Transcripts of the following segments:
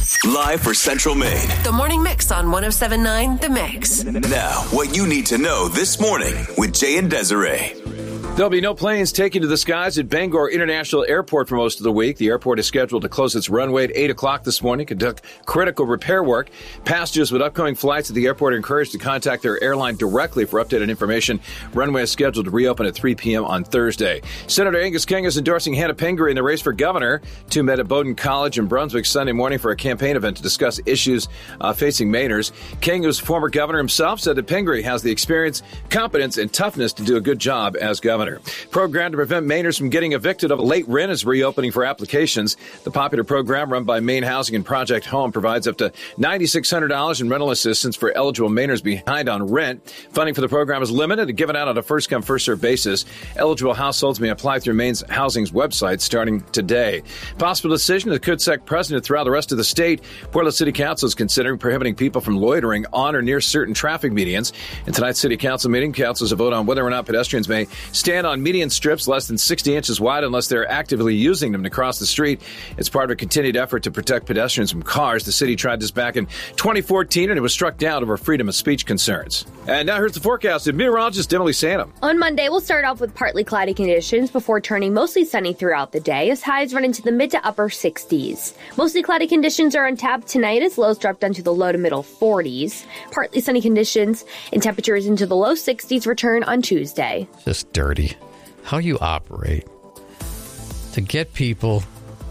Live for Central Maine. The Morning Mix on 107.9 The Mix. Now, what you need to know this morning with Jay and Desiree. There'll be no planes taking to the skies at Bangor International Airport for most of the week. The airport is scheduled to close its runway at 8 o'clock this morning, conduct critical repair work. Passengers with upcoming flights at the airport are encouraged to contact their airline directly for updated information. Runway is scheduled to reopen at 3 p.m. on Thursday. Senator Angus King is endorsing Hannah Pingree in the race for governor. Two met at Bowdoin College in Brunswick Sunday morning for a campaign event to discuss issues facing Mainers. King, who's former governor himself, said that Pingree has the experience, competence, and toughness to do a good job as governor. Program to prevent Mainers from getting evicted of late rent is reopening for applications. The popular program run by Maine Housing and Project Home provides up to $9,600 in rental assistance for eligible Mainers behind on rent. Funding for the program is limited and given out on a first-come, first-served basis. Eligible households may apply through Maine's Housing's website starting today. Possible decision that could set precedent throughout the rest of the state. Portland City Council is considering prohibiting people from loitering on or near certain traffic medians. In tonight's City Council meeting, councils will vote on whether or not pedestrians may stand on median strips less than 60 inches wide unless they're actively using them to cross the street. It's part of a continued effort to protect pedestrians from cars. The city tried this back in 2014, and it was struck down over freedom of speech concerns. And now here's the forecast with meteorologist Emily Santam. On Monday, we'll start off with partly cloudy conditions before turning mostly sunny throughout the day as highs run into the mid to upper 60s. Mostly cloudy conditions are on tap tonight as lows drop down to the low to middle 40s. Partly sunny conditions and temperatures into the low 60s return on Tuesday. Just dirty. How you operate to get people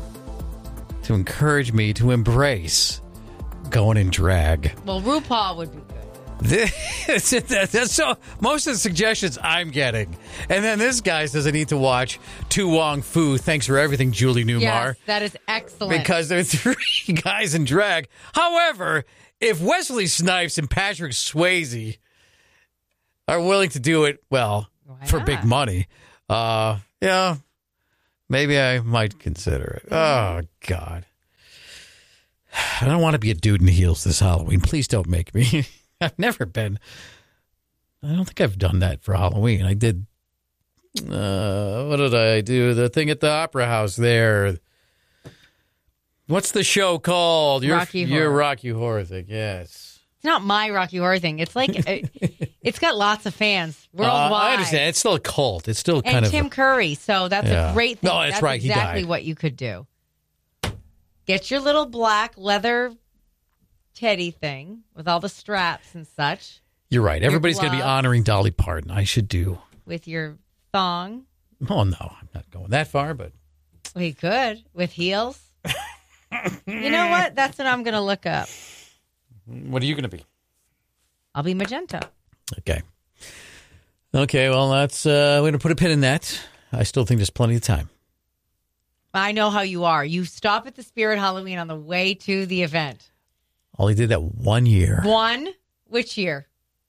to encourage me to embrace going in drag. Well, RuPaul would be good. That's so. Most of the suggestions I'm getting, and then this guy says I need to watch Tu Wong Fu. Thanks for everything, Julie Newmar. Yes, that is excellent. Because there are three guys in drag. However, if Wesley Snipes and Patrick Swayze are willing to do it, well, for big money. Yeah, maybe I might consider it. Oh, God. I don't want to be a dude in heels this Halloween. Please don't make me. I've never been. I don't think I've done that for Halloween. I did. What did I do? The thing at the Opera House there. What's the show called? Your Rocky Horror thing, yes. It's not my Rocky Horror thing. It's like, it's got lots of fans worldwide. I understand. It's still a cult. It's still kind of. And Tim Curry. So that's a great thing. No, that's right. Exactly what you could do. Get your little black leather teddy thing with all the straps and such. You're right. Everybody's going to be honoring Dolly Parton. I should do. With your thong. Oh, no. I'm not going that far, but. We could. With heels. You know what? That's what I'm going to look up. What are you going to be? I'll be magenta. Okay. Okay, well, that's we're going to put a pin in that. I still think there's plenty of time. I know how you are. You stop at the Spirit Halloween on the way to the event. Only did that 1 year. One? Which year?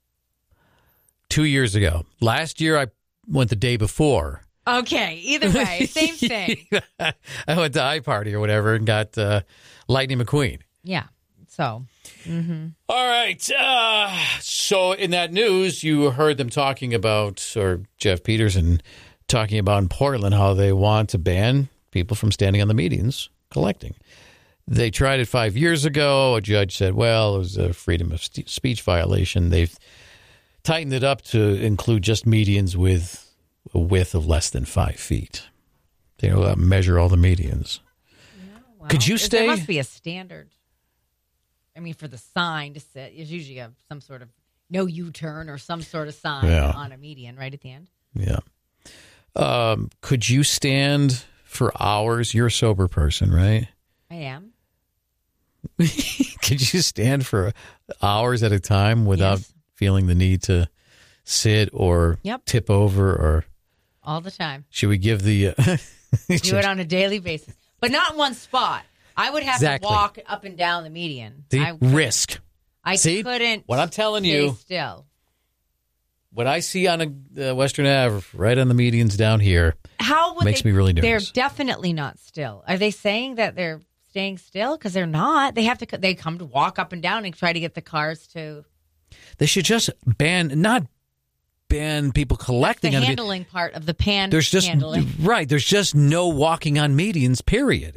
2 years ago. Last year, I went the day before. Okay, either way, same thing. I went to iParty or whatever and got Lightning McQueen. Yeah, so. Mm-hmm. All right. So in that news, you heard them talking about, or Jeff Peterson talking about in Portland, how they want to ban people from standing on the medians collecting. They tried it 5 years ago. A judge said, well, it was a freedom of speech violation. They've tightened it up to include just medians with a width of less than 5 feet. They measure all the medians. Yeah, well, could you stay? There must be a standard. I mean, for the sign to sit, there's usually some sort of no U-turn or some sort of sign on a median right at the end. Yeah. Could you stand for hours? You're a sober person, right? I am. Could you stand for hours at a time without feeling the need to sit or tip over or all the time? Should we give the do it on a daily basis, but not in one spot? I would have to walk up and down the median. Risk. I couldn't. What I'm telling you, still. What I see on a Western Ave, right on the medians down here, makes me really nervous. They're definitely not still. Are they saying that they're staying still? Because they're not. They have to. They come to walk up and down and try to get the cars to. They should just not ban people collecting. That's the handling part of the There's just handling. Right. There's just no walking on medians. Period.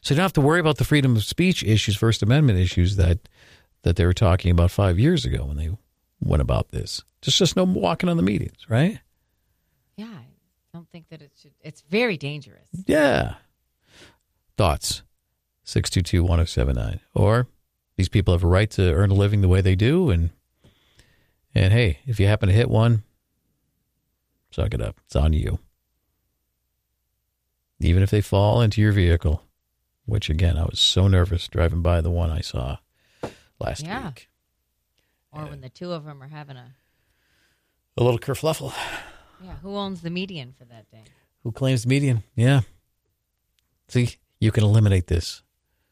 So you don't have to worry about the freedom of speech issues, First Amendment issues that they were talking about 5 years ago when they went about this. Just no walking on the medians, right? Yeah, I don't think that it's very dangerous. Yeah. Thoughts? 622-1079. Or these people have a right to earn a living the way they do, and hey, if you happen to hit one, suck it up. It's on you. Even if they fall into your vehicle, which, again, I was so nervous driving by the one I saw last week. Or when the two of them are having a little kerfluffle. Yeah, who owns the median for that day? Who claims the median? Yeah. See, you can eliminate this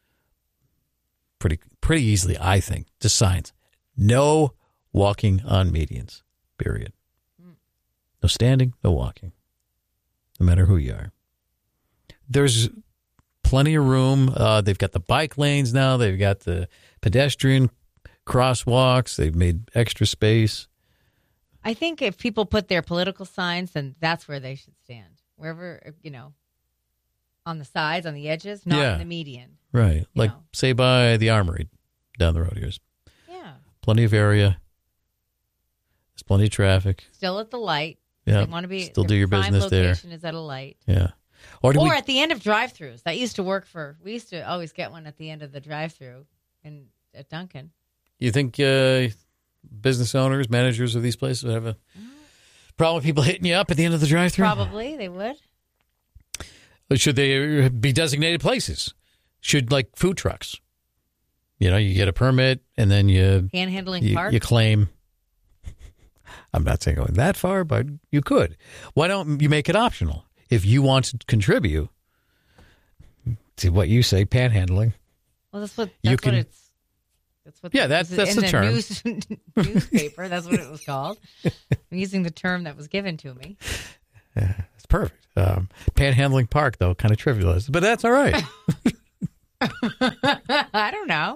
pretty easily, I think. Just signs. No walking on medians, period. No standing, no walking, no matter who you are. There's plenty of room. They've got the bike lanes now. They've got the pedestrian crosswalks. They've made extra space. I think if people put their political signs, then that's where they should stand. Wherever, on the sides, on the edges, not in the median. Right. Like, say, by the Armory down the road here. Yeah. Plenty of area. There's plenty of traffic. Still at the light. Yeah. They want to be, still do your business there. Location is at a light. Yeah. Or at the end of drive-thrus. That used to work we used to always get one at the end of the drive-thru at Dunkin'. You think business owners, managers of these places would have a problem with people hitting you up at the end of the drive-thru? Probably, they would. Should they be designated places? Should, like, food trucks? You get a permit, and then Panhandling Park? You claim. I'm not saying going that far, but you could. Why don't you make it optional? If you want to contribute to what you say, panhandling. Well, that's what it's. That's the term. Newspaper. That's what it was called. I'm using the term that was given to me. Yeah, it's perfect. Panhandling Park, though, kind of trivialized, but that's all right. I don't know.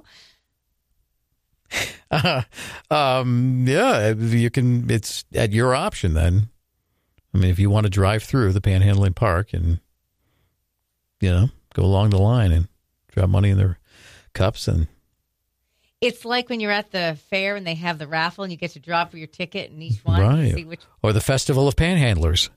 Yeah, you can. It's at your option then. I mean, if you want to drive through the Panhandling Park and, go along the line and drop money in their cups. And it's like when you're at the fair and they have the raffle and you get to drop your ticket in each one. Right. See which... Or the Festival of Panhandlers.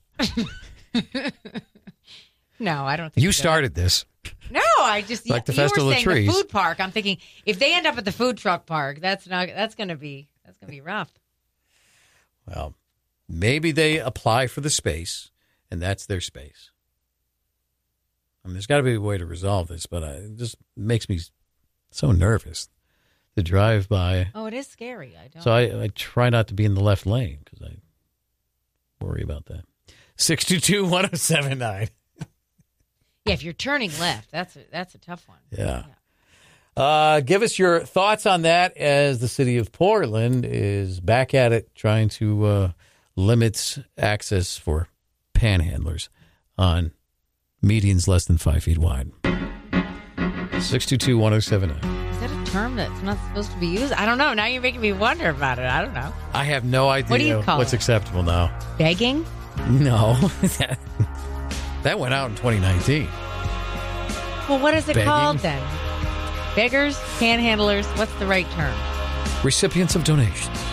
No, I don't think you started this. No, I just like the Festival of Trees. The food park. I'm thinking if they end up at the food truck park, that's going to be rough. Well, maybe they apply for the space, and that's their space. I mean, there's got to be a way to resolve this, but it just makes me so nervous to drive by. Oh, it is scary. So I try not to be in the left lane because I worry about that. 622-1079. Yeah, if you're turning left, that's a tough one. Yeah. Give us your thoughts on that as the city of Portland is back at it trying to limit access for panhandlers on medians less than 5 feet wide. 622-1079. Is that a term that's not supposed to be used? I don't know. Now you're making me wonder about it. I don't know. I have no idea what do you call what's acceptable now. Begging? No. That went out in 2019. Well, what is it called then? Beggars? Panhandlers? What's the right term? Recipients of donations.